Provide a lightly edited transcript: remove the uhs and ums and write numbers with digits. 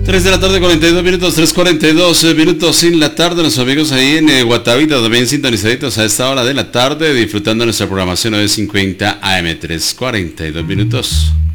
3 de la tarde, 42 minutos, 3:42 minutos en la tarde. Nuestros amigos ahí en Guatavita también sintonizaditos a esta hora de la tarde, disfrutando nuestra programación 950 AM, 3:42 minutos.